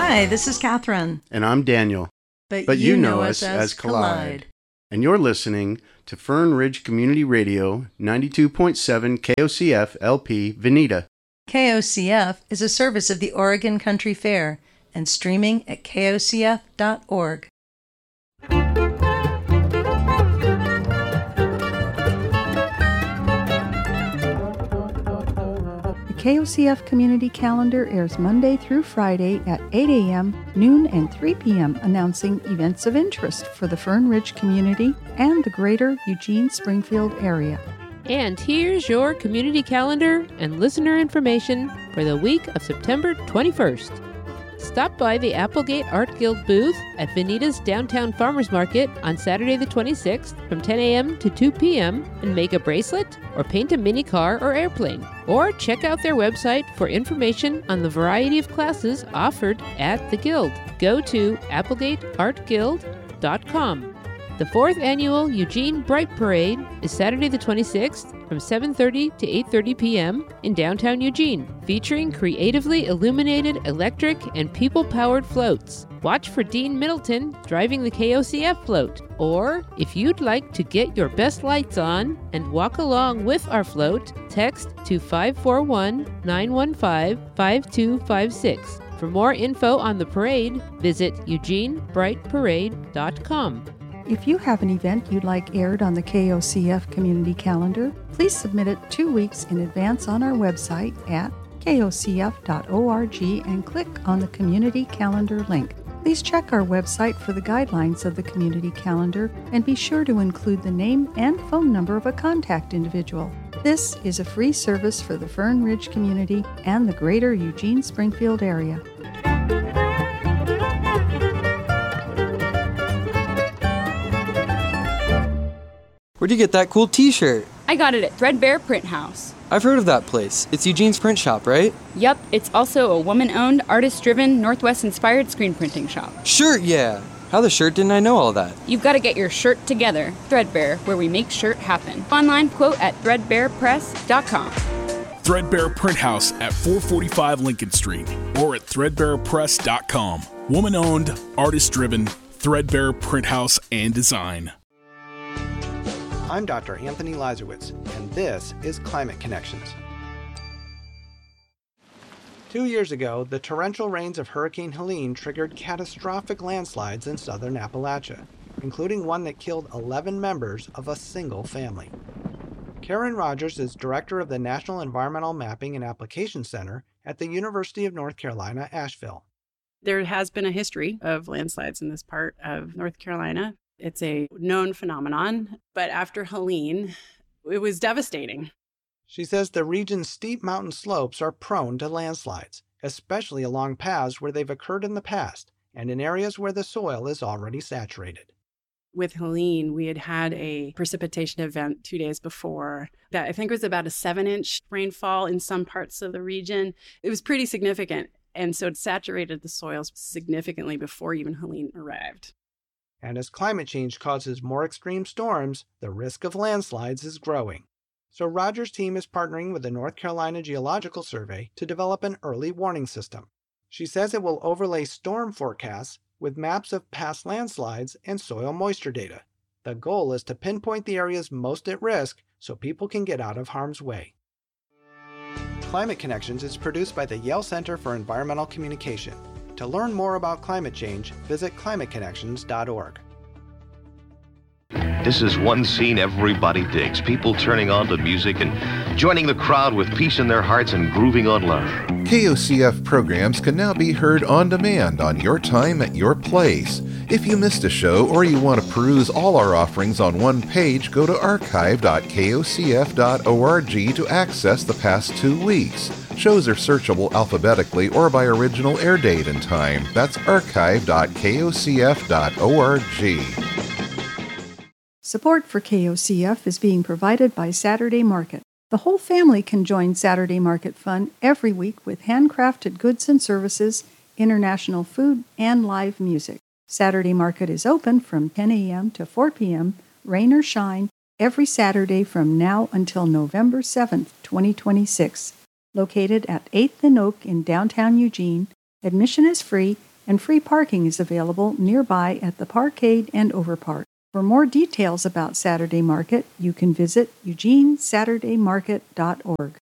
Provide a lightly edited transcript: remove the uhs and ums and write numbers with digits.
Hi, this is Catherine. And I'm Daniel. But you know us as Collide. And you're listening to Fern Ridge Community Radio, 92.7 KOCF LP, Veneta. KOCF is a service of the Oregon Country Fair and streaming at kocf.org. The KOCF Community Calendar airs Monday through Friday at 8 a.m., noon, and 3 p.m., announcing events of interest for the Fern Ridge community and the greater Eugene-Springfield area. And here's your community calendar and listener information for the week of September 21st. Stop by the Applegate Art Guild booth at Veneta's Downtown Farmers Market on Saturday the 26th from 10 a.m. to 2 p.m. and make a bracelet or paint a mini car or airplane. Or check out their website for information on the variety of classes offered at the Guild. Go to applegateartguild.com. The 4th Annual Eugene Bright Parade is Saturday the 26th from 7:30 to 8:30 p.m. in downtown Eugene, featuring creatively illuminated electric and people-powered floats. Watch for Dean Middleton driving the KOCF float. Or, if you'd like to get your best lights on and walk along with our float, text to 541-915-5256. For more info on the parade, visit eugenebrightparade.com. If you have an event you'd like aired on the KOCF Community Calendar, please submit it 2 weeks in advance on our website at kocf.org and click on the Community Calendar link. Please check our website for the guidelines of the Community Calendar and be sure to include the name and phone number of a contact individual. This is a free service for the Fern Ridge community and the greater Eugene-Springfield area. Where'd you get that cool t-shirt? I got it at Threadbare Print House. I've heard of that place. It's Eugene's print shop, right? Yup, it's also a woman-owned, artist-driven, Northwest-inspired screen printing shop. Shirt, yeah! How the shirt didn't I know all that? You've got to get your shirt together. Threadbare, where we make shirt happen. Online quote at threadbarepress.com. Threadbare Print House at 445 Lincoln Street or at threadbarepress.com. Woman-owned, artist-driven, Threadbare Print House and Design. I'm Dr. Anthony Lazarowitz, and this is Climate Connections. 2 years ago, the torrential rains of Hurricane Helene triggered catastrophic landslides in southern Appalachia, including one that killed 11 members of a single family. Karen Rogers is director of the National Environmental Mapping and Application Center at the University of North Carolina, Asheville. There has been a history of landslides in this part of North Carolina. It's a known phenomenon, but after Helene, it was devastating. She says the region's steep mountain slopes are prone to landslides, especially along paths where they've occurred in the past and in areas where the soil is already saturated. With Helene, we had a precipitation event 2 days before that I think was about a 7-inch rainfall in some parts of the region. It was pretty significant, and so it saturated the soils significantly before even Helene arrived. And as climate change causes more extreme storms, the risk of landslides is growing. So Rogers' team is partnering with the North Carolina Geological Survey to develop an early warning system. She says it will overlay storm forecasts with maps of past landslides and soil moisture data. The goal is to pinpoint the areas most at risk so people can get out of harm's way. Climate Connections is produced by the Yale Center for Environmental Communication. To learn more about climate change, visit climateconnections.org. This is one scene everybody digs. People turning on to music and joining the crowd with peace in their hearts and grooving on love. KOCF programs can now be heard on demand on your time at your place. If you missed a show or you want to peruse all our offerings on one page, go to archive.kocf.org to access the past 2 weeks. Shows are searchable alphabetically or by original air date and time. That's archive.kocf.org. Support for KOCF is being provided by Saturday Market. The whole family can join Saturday Market Fun every week with handcrafted goods and services, international food, and live music. Saturday Market is open from 10 a.m. to 4 p.m., rain or shine, every Saturday from now until November 7th, 2026. Located at 8th and Oak in downtown Eugene, admission is free and free parking is available nearby at the Parkade and Overpark. For more details about Saturday Market, you can visit eugenesaturdaymarket.org.